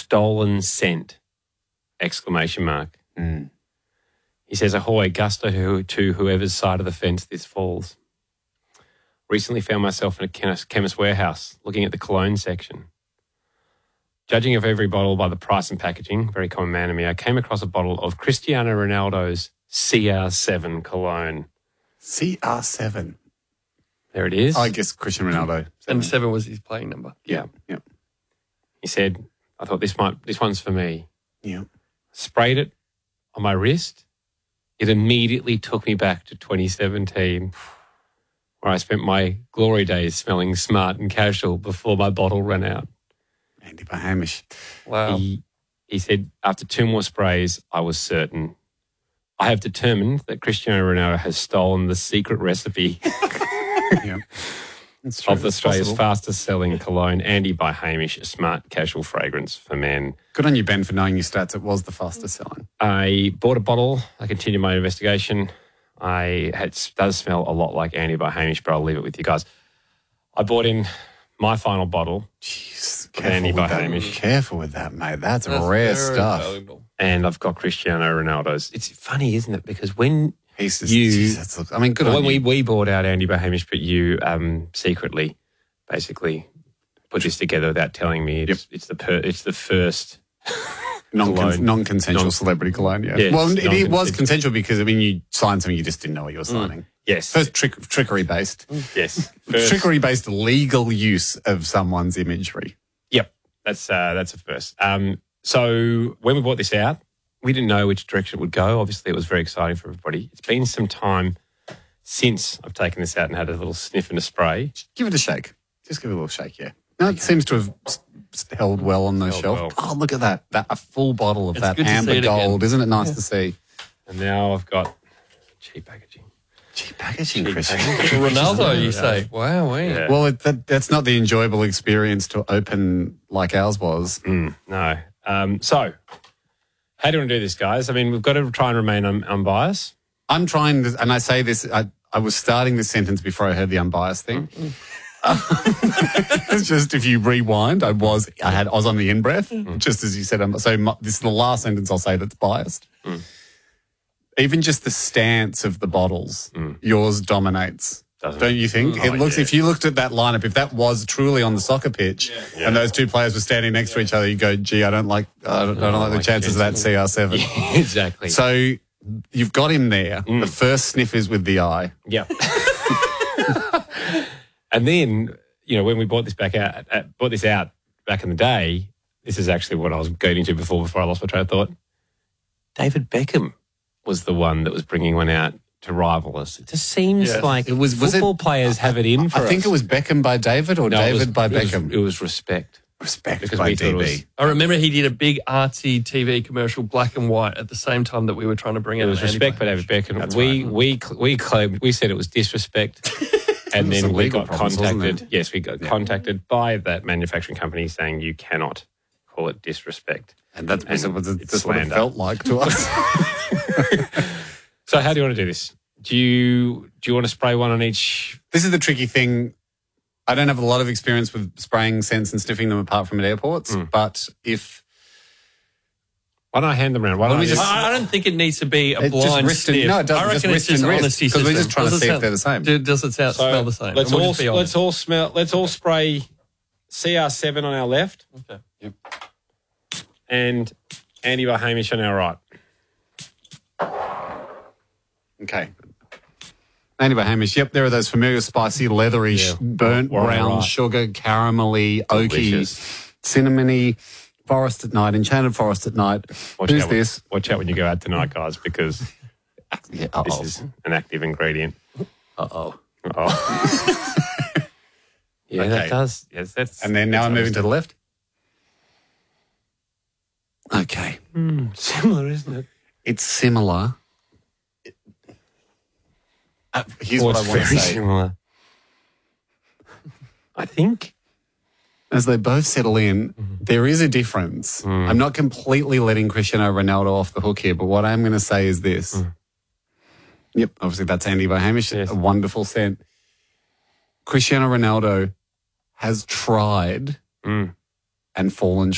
stolen scent, exclamation mark. Mm. He says, ahoy, gusto to whoever's side of the fence this falls. Recently found myself in a chemist warehouse looking at the cologne section. Judging of every bottle by the price and packaging, very common man to me, I came across a bottle of Cristiano Ronaldo's CR7 cologne. CR7. There it is. I guess Cristiano Ronaldo. And 7 was his playing number. Yeah. Yeah. He said, I thought this one's for me. Yeah. Sprayed it on my wrist. It immediately took me back to 2017, where I spent my glory days smelling smart and casual before my bottle ran out. Andy Bahamish. Wow. He said, after 2 more sprays, I was certain. I have determined that Cristiano Ronaldo has stolen the secret recipe Yeah. It's true. of Australia's fastest selling cologne, Andy by Hamish, a smart casual fragrance for men. Good on you, Ben, for knowing your stats. It was the fastest selling. I bought a bottle. I continued my investigation. It does smell a lot like Andy by Hamish, but I'll leave it with you guys. I bought in my final bottle. Jeez, Andy careful by with that. Hamish. Careful with that, mate. That's rare very stuff. valuable. And I've got Cristiano Ronaldo's. It's funny, isn't it? Because when Pieces. You- Jeez, good on when you. we bought out Andy by Hamish, but you secretly, basically, put this together without telling me. It's the first cologne. Non-consensual celebrity cologne, yeah. Yes, well, it was non-consensual. consensual because, you signed something you just didn't know what you were signing. Yes. First trickery-based. Yes. First. Trickery-based legal use of someone's imagery. Yep. That's a first. So when we brought this out, we didn't know which direction it would go. Obviously, it was very exciting for everybody. It's been some time since I've taken this out and had a little sniff and a spray. Give it a shake. Just give it a little shake, yeah. No, it seems to have held well on the Held shelf. well. Oh, look at that. A full bottle of It's that good to see amber it again. gold. Isn't it nice to see? And now I've got cheap packaging. Cheap packaging, Cheap Christian. packaging. Ronaldo, you say? Wow, Yeah. Well, that's not the enjoyable experience to open like ours was. No. So how do you want to do this, guys? I mean, we've got to try and remain unbiased. I'm trying this, and I say this, I was starting this sentence before I heard the unbiased thing. It's just if you rewind, I was on the in breath, just as you said. This is the last sentence I'll say that's biased. Even just the stance of the bottles, yours dominates. Don't you think? It looks, if you looked at that lineup, if that was truly on the soccer pitch and those two players were standing next to each other, you go, gee, I don't like the chances of that CR7. Exactly. So you've got him there. The first sniff is with the eye. Yep. And then, when we brought this out back in the day, this is actually what I was going into before I lost my train of thought. David Beckham was the one that was bringing one out to rival us. It just seems like football players have it in for us. I think it was Beckham by David or David by Beckham. It was respect. Respect Because by we thought it DB. was- I remember he did a big artsy TV commercial, black and white, at the same time that we were trying to bring It out was Andy respect by Bahamish. David Beckham. That's We claimed, we said it was disrespect. And Some then we legal got problems, wasn't contacted. there? Yes, we got contacted by that manufacturing company saying you cannot call it disrespect. And that's And what it's it slander. felt like to us. So how do you want to do this? Do you want to spray one on each? This is the tricky thing. I don't have a lot of experience with spraying scents and sniffing them apart from at airports, but if... Why don't I hand them around? Why don't Well, I we just... I don't think it needs to be a It's just blind wrist and- sniff. no, it doesn't. I Just reckon wrist it's just and wrist, honesty 'cause we're just system. trying to Does it see if sound- they're the same. Does it smell the same? Let's And we'll all just be honest. Let's all spray CR7 on our left. Okay. Yep. And Andy by Hamish on our right. Okay. Anyway, Hamish, yep, there are those familiar spicy, leathery, burnt We're on the brown, right. sugar, caramelly, oaky, Delicious. cinnamony, forest at night, enchanted forest at night. Who's this? Watch out when you go out tonight, guys, because Yeah, this is an active ingredient. Uh-oh. Oh. Yeah, Okay. that does. Yes, that's. And then now I'm that's moving to the left. Okay. similar, isn't it? It's similar. Here's Well, what I it's want to very say. similar. I think. As they both settle in, there is a difference. I'm not completely letting Cristiano Ronaldo off the hook here, but what I'm going to say is this. Yep, obviously that's Andy by Hamish, Yes. a wonderful scent. Cristiano Ronaldo has tried and fallen